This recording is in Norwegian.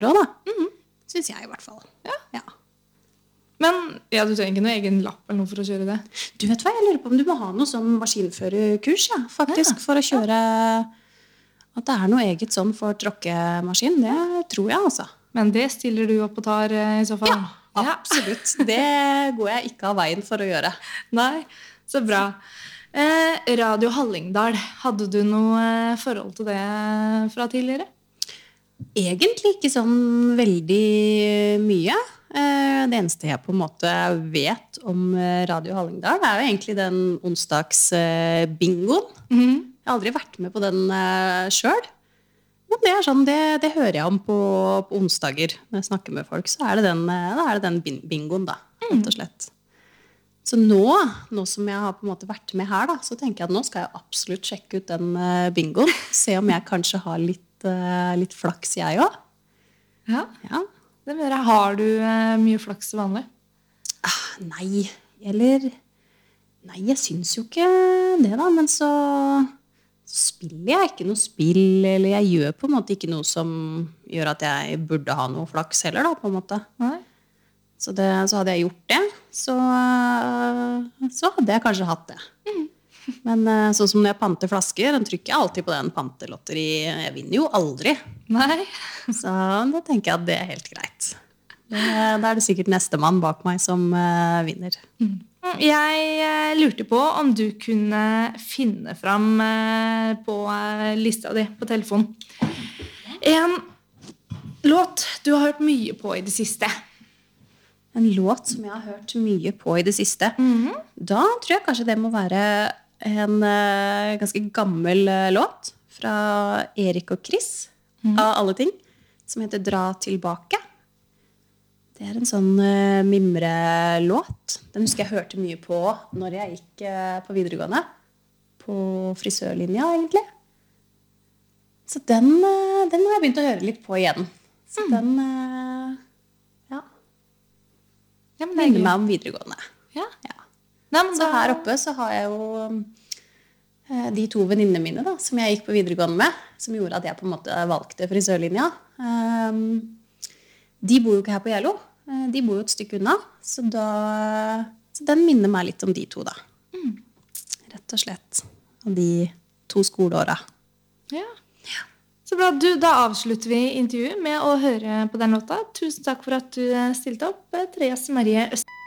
da. Synes jeg i hvert fall. Ja. Men du trenger ikke noen egen lapp eller noe for å kjøre det? Du vet hva, jeg lurer på om du må ha noe sånn maskinførerkurs, faktisk, for å kjøre, at det noe eget sånn for tråkkemaskin, det tror jeg altså. Men det stiller du opp og tar i så fall? Ja, absolutt. Det går jeg ikke av veien for å gjøre. Nei, så bra. Radio Hallingdal, hadde du noe forhold til det fra tidligere? Egentlig ikke sånn veldig mye. Det eneste jeg på en måte vet om Radio Hallingdal jo egentlig den onsdags-bingoen. Jeg har aldri vært med på den selv. Men det sånn, det hører jeg om på onsdager når jeg snakker med folk. Så det den bingoen da, rett og slett. Så nå som jeg har på en måte vært med her da, så tenker jeg at nå skal jeg absolutt sjekke ut den bingoen. Se om jeg kanskje har litt flaks jeg også. Ja. Det mener jeg. Har du mye flaks til vanlig? Nei, jeg synes jo ikke det da, men så spiller jeg ikke noe spill, eller jeg gjør på en måte ikke noe som gjør at jeg burde ha noe flaks heller da, på en måte. Nei. Så hadde jeg gjort det, så hadde jeg kanskje hatt det. Men sånn som når jeg panter flasker, den trykker jeg alltid på den pantelotteri. Jeg vinner jo aldri. Nei. Så da tenker jeg at det helt greit. Da det sikkert neste mann bak meg som vinner. Jeg lurte på om du kunne finne fram på lista di på telefon en låt du har hørt mye på i det siste. En låt som jeg har hørt mye på i det siste. Da tror jeg kanskje det må være en ganske gammel låt fra Erik og Chris, av alle ting, som heter Dra tilbake. Det en sånn mimrelåt. Den husker jeg hørte mye på når jeg gikk på videregående. På frisørlinja, egentlig. Så den har jeg begynt å høre litt på igjen. Så den, minner meg om videregående. Ja. Nei, så her oppe så har jeg jo de to venninnene mine da, som jeg gikk på videregående med, som gjorde at jeg på en måte valgte frisørlinja. De bor jo ikke her på Gjello. De bor jo et stykke unna, så den minner meg litt om de to da. Rett og slett. Og de 2 skoleåra. Ja. Så bra. Da avslutter vi intervjuet med å høre på den låta. Tusen takk for at du stilte opp, Therese Marie Øst.